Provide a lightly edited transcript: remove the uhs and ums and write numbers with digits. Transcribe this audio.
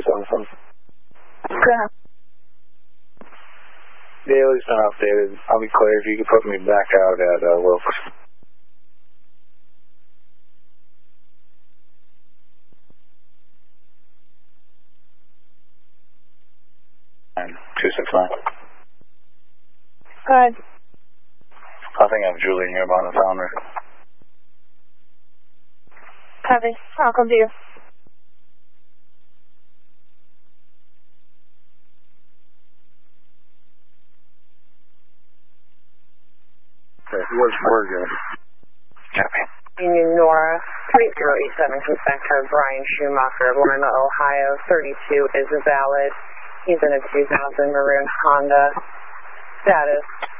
something. Okay. Daily's been updated. I'll be clear if you could put me back out at Wilkes. And 269. Go ahead. I think I have Julie nearby on the founder. Copy. I'll come to you. Okay, where's Morgan? Copy. Union Nora, 3087, Inspector Brian Schumacher, Lima, Ohio, 32 is valid. He's in a 2000 maroon Honda. Status,